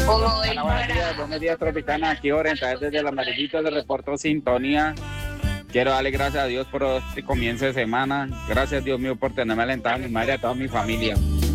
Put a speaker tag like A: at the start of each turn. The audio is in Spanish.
A: Hola, buenos días, Tropicana. Aquí oriental desde la Amarillita le reporto sintonía. Quiero darle gracias a Dios por este comienzo de semana. Gracias, Dios mío, por tenerme alentado a mi madre y a toda mi familia.